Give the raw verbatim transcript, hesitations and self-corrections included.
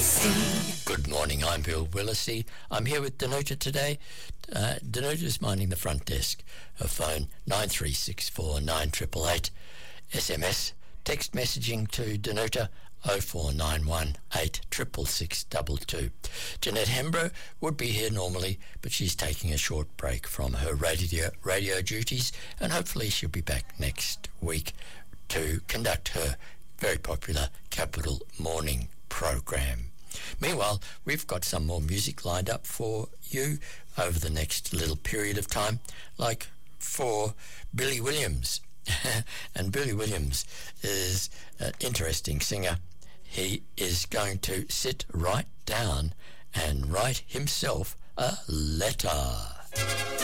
Good morning, I'm Bill Willisey. I'm here with Danuta today. Uh, Danuta is minding the front desk. Her phone nine three six four nine eight eight eight. S M S, text messaging to Danuta oh four nine one eight six six six two two. Jeanette Hembro would be here normally, but she's taking a short break from her radio, radio duties, and hopefully she'll be back next week to conduct her very popular Capital Morning program. Meanwhile, we've got some more music lined up for you over the next little period of time, like for Billy Williams. And Billy Williams is an interesting singer. He is going to sit right down and write himself a letter.